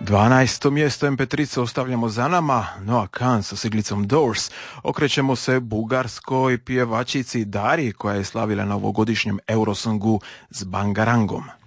12. mjesto MP3 ostavljamo za nama, Noah Kahn sa siglicom Doors. Okrećemo se bugarskoj pjevačici Dari koja je slavila na ovogodišnjem Eurosongu s Bangarangom.